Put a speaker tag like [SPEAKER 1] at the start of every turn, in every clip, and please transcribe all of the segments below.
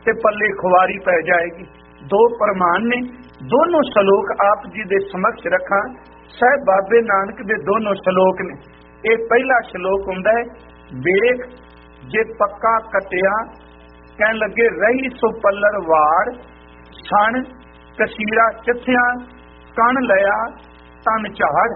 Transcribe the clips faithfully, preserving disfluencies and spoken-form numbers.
[SPEAKER 1] ते पल्ले खुवारी पै जाएगी। दो प्रमाण ने, दोनों श्लोक आप जी दे समक्ष रखा। साहिब बाबे नानक दे दोनों श्लोक ने। ये पहला श्लोक हुंदा है, वेख जे पक्का कटिया कहन लगे रही सो पल्लर वाड़, सण कसीरा चिथिया कण लिया तन झाड़।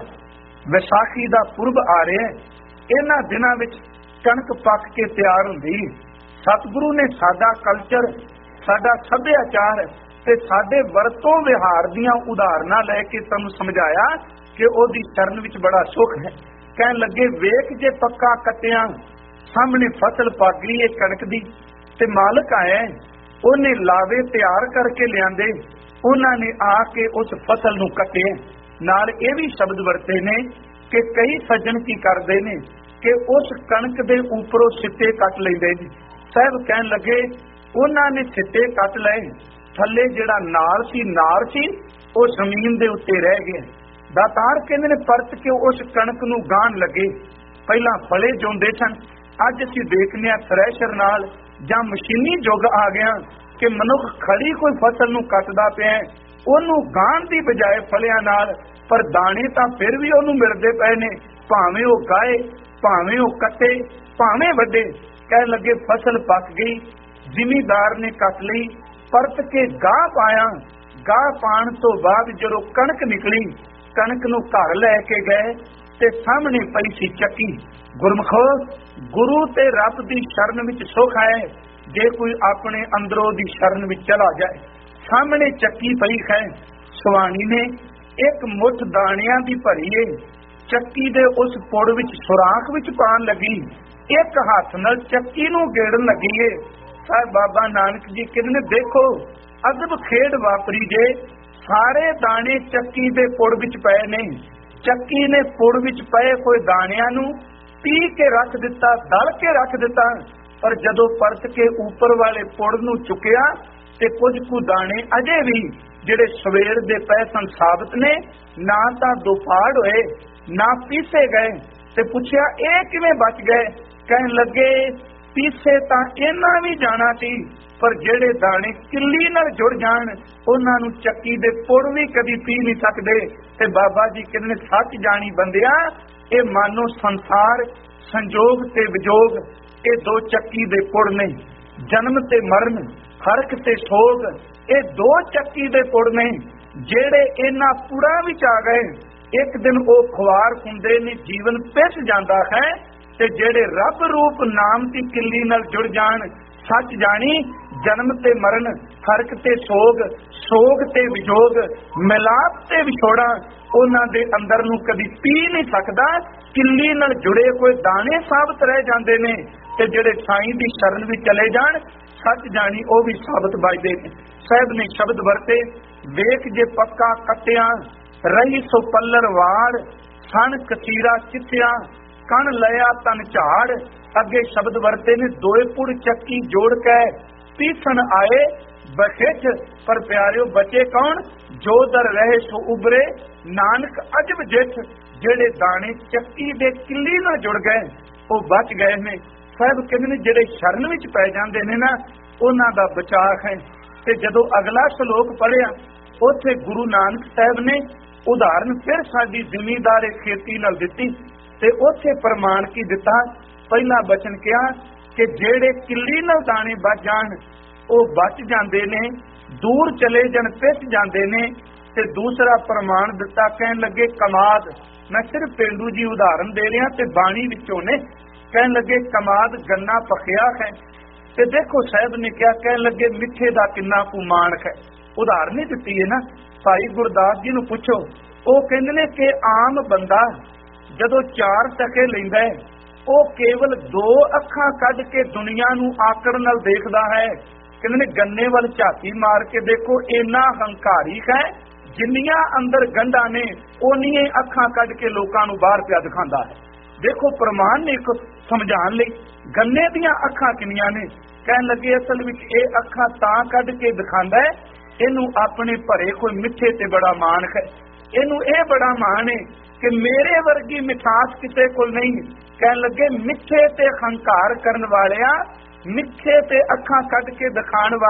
[SPEAKER 1] विसाखी दा पुरब आ रहा है। इन्हां दिनां विच कणक पक के तैयार हुंदी। सतगुरु ने साडा कल्चर, साडा सभ्याचार ते साडे वरतों विहार दीआं उदाहरणां लैके तुहानूं समझाया कि ओदी शरण विच बड़ा सुख है। कहन लगे वेख जे पक्का कटिया, सामने फसल पक गई है कणक दी, ते मालक आया, उन्हें लावे तैयार करके लियांदे, उन्होंने आके उस फसल नूं कटिया। नाल ये भी शब्द वरते ने कि कई सज्जन की करते ने कि उस कणक दे उपरों सिੱਟੇ कट लेंदे ने। साहब कहन लगे उन्होंने सिੱਟੇ कट लए, थल्ले जिहड़ा नाल सी नार सी वो जमीन दे उत्ते रह गया। दातार कहंदे ने परत के उस कणक नूं गाहण लगे। पहला फले जोंदे सन, अज असीं देखने थ्रैशर नाल जां मशीनी युग आ गया कि मनुख खड़ी कोई फसल नूं कटदा पिया, ਉਹਨੂੰ ਗਾਹਣ ਦੀ ਬਜਾਏ ਫਲਿਆਂ ਨਾਲ, ਪਰ ਦਾਣੇ ਤਾਂ ਫਿਰ ਵੀ ਉਹਨੂੰ ਮਿਲਦੇ ਪਏ ਨੇ, ਭਾਵੇਂ ਉਹ ਗਾਏ, ਭਾਵੇਂ ਉਹ ਕੱਟੇ, ਭਾਵੇਂ ਵੱਡੇ। ਕਹਿਣ ਲੱਗੇ ਫਸਲ ਪੱਕ ਗਈ, ਜ਼ਿਮੀਦਾਰ ਨੇ ਕੱਟ ਲਈ, ਪਰਤ ਕੇ ਗਾਹ ਪਾਇਆ। ਗਾਹ ਪਾਣ ਤੋਂ ਬਾਅਦ ਜਦੋਂ ਕਣਕ ਨਿਕਲੀ, ਕਣਕ ਨੂੰ ਘਰ ਲੈ ਕੇ ਗਏ ਤੇ ਸਾਹਮਣੇ ਪਈ ਸੀ ਚੱਕੀ। ਗੁਰਮਖੋ, ਗੁਰੂ ਤੇ ਰੱਬ ਦੀ ਸ਼ਰਨ ਵਿੱਚ ਸੁੱਖ ਹੈ ਜੇ ਕੋਈ ਆਪਣੇ ਅੰਦਰੋਂ ਦੀ ਸ਼ਰਨ ਵਿੱਚ ਚਲਾ ਜਾਏ। सामने चक्की पई है, सुवाणी ने एक मुठ दाणियां दी भरी है, चक्की दे उस पुड़ विच सुराख विच पाण लगी, एक हाथ नाल चक्की नूं गेड़न लगी है। साहिब बाबा नानक जी कहंदे देखो अदब खेड वापरी जे, सारे दाणे चक्की दे पुड़ विच पए ने। चक्की ने पुड़ विच पए कोई दाणियां नूं पी के रख दिता, दल के रख दिता, पर जदों परत के ऊपर वाले पुड़ नूं चुकिया ते कुछ कु दाणे अजे भी जिहड़े सवेर दे पए सन साबित ने, ना तां दुफाड़ होए ना पीसे गए। ते पुछया ये किवें बच गए? कहन लगे पीसे तां इन्हां भी जाना सी, पर जिहड़े दाणे किल्ली नाल जुड़ जाण उन्हां नूं चक्की दे पुड़ भी कदी पी नहीं सकदे। ते बाबा जी कहंदे सच जानी बंदिया, ये मानो संसार संजोग ते विजोग, ये दो चक्की दे पुड़ ने। जन्म ते मरण, हरक ते सोग, ये दो चक्की दे पुड़ ने। जेड़े इन्हां पुड़ां विच आ गए, एक दिन वो खुआर हुंदे ने, जीवन पिस जांदा है। ते जेड़े रब रूप नाम दी किल्ली नाल जुड़ जाण, सच जानी जन्म ते मरण, हरक ते सोग, सोग ते विजोग, मिलाप ते विछोड़ा उन्हां दे अंदर नूं कदी पी नहीं सकदा। किल्ली नाल जुड़े कोई दाणे साबित रह जांदे ने, ते जेड़े साईं दी शरण विच चले जाण सच जानी वो भी साबित बजदे ने। साहिब ने शब्द वरते, वेख जे पक्का कटिया रही सो पल्लर वाड़, सण कसीरा चिथिया कण लिया तन झाड़। अगे शब्द वरते ने दोए पुड़ चक्की जोड़ के पीसन आए बखिच, पर प्यारियो बचे कौन? जो दर रहे सो उबरे, नानक अजब जिठ। जेड़े दाणे चक्की दे किल्ली नाल जुड़ गए वो बच गए ने। साहब कहते ने जेड़े शरण विच पै जांदे ने ना, उन्हां दा बचाव है। ते जदों अगला श्लोक पढ़िया, उत्थे गुरु नानक साहब ने उदाहरण फिर साडी जिमीदारे खेती नाल दित्ती। ते उत्थे प्रमाण की दिता, पहला बचन कहा कि जेड़े किल्ली नाल दाणे बच जाण वो बच जांदे ने, दूर चले जाण पिस जांदे ने। ते दूसरा प्रमाण दिता, कहन लगे कमाद। मैं सिर्फ पेंडू जी उदाहरण दे रहा ते बाणी विचों ने। कहन लगे कमाद गन्ना पकिया है, ते देखो साहब ने क्या कहन लगे मिठे दा किन्ना कु माणक है। उदाहरण ही दिती है ना। भाई गुरदास जी नूं पुछो, वो कहंदे ने कि आम बंदा जदों चार टके लैंदा है, वो केवल दो अखां कढ के दुनिया नूं आकड़ नाल देखदा है। कहंदे ने गन्ने वाल झाती मार के देखो, इन्ना हंकारी है, जिन्नियां अंदर गंढां ने उन्नियां अखां कढ के लोकां नूं बाहर पिया दिखांदा है। देखो प्रमाण ने एक समझाण लई, गन्ने दीआं अखां किन्नियां ने? कहन लगे असल विच इह अखां तां कढ के दिखांदा है, इहनूं अपने भरे कोई मिठे ते बड़ा माण है। इहनूं इह बड़ा माण है कि मेरे वर्गी मिठास किते कोल नहीं। कहन लगे मिठे ते हंकार करन वालिया, मिठे ते अखां कढ के दिखाण